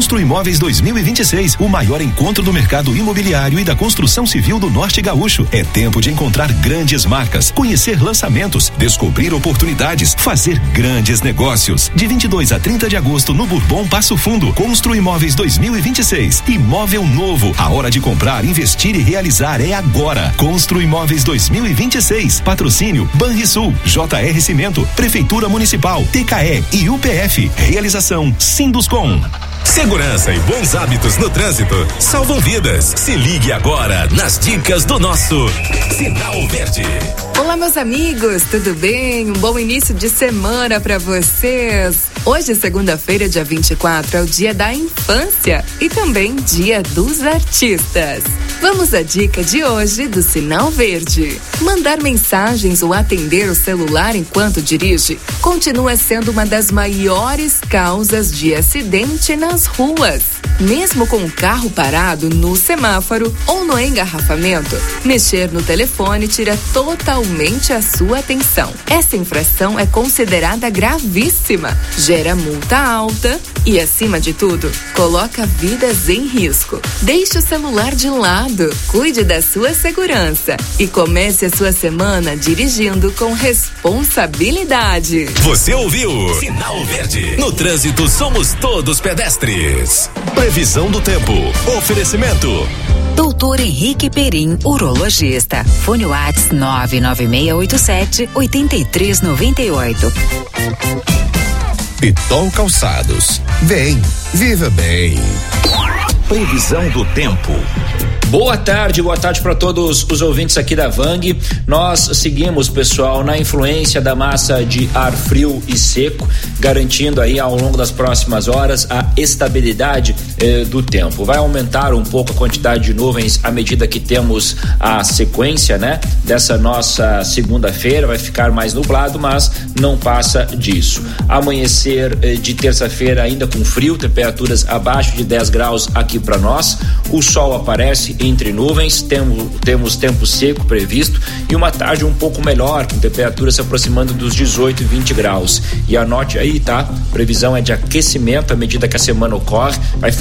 Construimóveis 2026, o maior encontro do mercado imobiliário e da construção civil do Norte Gaúcho. É tempo de encontrar grandes marcas, conhecer lançamentos, descobrir oportunidades, fazer grandes negócios. De 22 a 30 de agosto no Bourbon Passo Fundo. Construimóveis 2026. Imóvel novo. A hora de comprar, investir e realizar é agora. Construimóveis 2026. Patrocínio Banrisul, JR Cimento, Prefeitura Municipal, TKE e UPF. Realização Sinduscom. Segurança e bons hábitos no trânsito salvam vidas. Se ligue agora nas dicas do nosso Sinal Verde. Olá, meus amigos, tudo bem? Um bom início de semana para vocês. Hoje, segunda-feira, dia 24, é o dia da infância e também dia dos artistas. Vamos à dica de hoje do Sinal Verde. Mandar mensagens ou atender o celular enquanto dirige continua sendo uma das maiores causas de acidente nas ruas. Mesmo com o carro parado no semáforo ou no engarrafamento, mexer no telefone tira totalmente a sua atenção. Essa infração é considerada gravíssima, gera multa alta e, acima de tudo, coloca vidas em risco. Deixe o celular de lado, cuide da sua segurança e comece a sua semana dirigindo com responsabilidade. Você ouviu? Sinal Verde. No trânsito somos todos pedestres. Previsão do tempo. Oferecimento. Doutor Henrique Perim, urologista. Fone WhatsApp 99687-8398. Pitol Calçados. Vem, viva bem. Previsão do tempo. Boa tarde para todos os ouvintes aqui da Vang. Nós seguimos, pessoal, na influência da massa de ar frio e seco, garantindo aí ao longo das próximas horas a estabilidade do tempo. Vai aumentar um pouco a quantidade de nuvens à medida que temos a sequência, né, dessa nossa segunda-feira. Vai ficar mais nublado, mas não passa disso. Amanhecer de terça-feira ainda com frio, temperaturas abaixo de 10 graus aqui para nós. O sol aparece entre nuvens, temos tempo seco previsto e uma tarde um pouco melhor, com temperatura se aproximando dos 18 e 20 graus. E anote aí, tá? Previsão é de aquecimento à medida que a semana ocorre, vai